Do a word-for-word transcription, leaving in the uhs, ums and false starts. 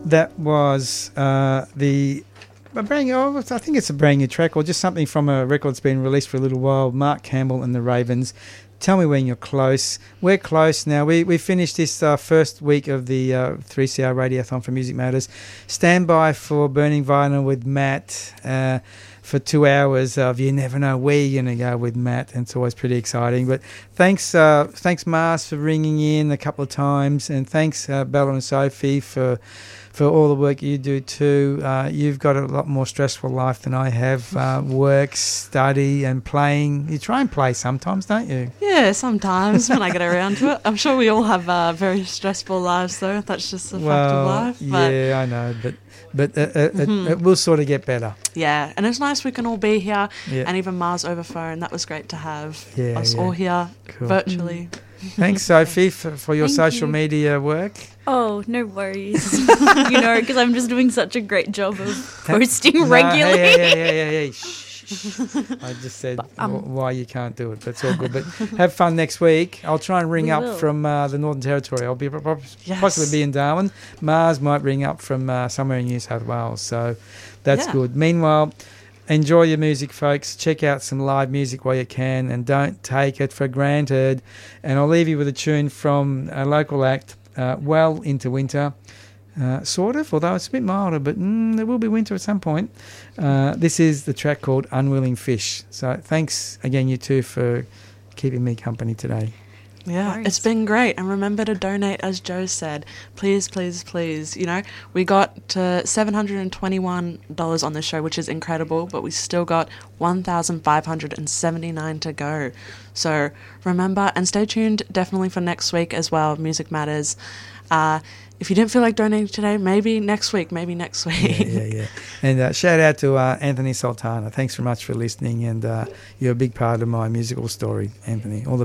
That was uh, the a brand new, oh, I think it's a brand new track or just something from a record that's been released for a little while. Mark Campbell and the Ravens. Tell me when you're close. We're close now. We we finished this uh, first week of the uh, three C R Radiothon for Music Matters. Stand by for Burning Vinyl with Matt uh, for two hours of you never know where you're going to go with Matt, and it's always pretty exciting. But thanks, uh, thanks Mars for ringing in a couple of times, and thanks uh, Bella and Sophie for for all the work you do too. Uh, you've got a lot more stressful life than I have. Uh, work, study, and playing. You try and play sometimes, don't you? Yeah, sometimes when I get around to it. I'm sure we all have uh, very stressful lives, though. That's just a well, fact of life. But yeah, I know, but but uh, uh, mm-hmm. it, it will sort of get better. Yeah, and it's nice we can all be here, yeah. and even Mars over phone. That was great to have yeah, us yeah. all here cool. virtually. Thanks, Sophie, for, for your Thank social you. media work. Oh, no worries. You know, because I'm just doing such a great job of posting No, regularly. Hey, hey, hey, hey, hey, shh, shh. I just said But, um, w- why you can't do it, but it's all good. But have fun next week. I'll try and ring We up will. from uh, the Northern Territory. I'll be po- Yes. possibly be in Darwin. Mars might ring up from uh, somewhere in New South Wales, so that's Yeah. good. Meanwhile, enjoy your music, folks. Check out some live music while you can, and don't take it for granted. And I'll leave you with a tune from a local act, uh, Well Into Winter. Uh, sort of, although it's a bit milder, but mm, there will be winter at some point. Uh, this is the track called Unwilling Fish. So thanks again, you two, for keeping me company today. Yeah, Nice. it's been great. And remember to donate, as Joe said. Please, please, please. You know, we got to seven hundred twenty-one dollars on the show, which is incredible, but we still got one thousand five hundred seventy-nine dollars to go. So remember, and stay tuned definitely for next week as well, Music Matters. Uh, if you didn't feel like donating today, maybe next week, maybe next week. Yeah, yeah, yeah. And uh, shout out to uh, Anthony Sultana. Thanks very much for listening, and uh, you're a big part of my musical story, Anthony. All the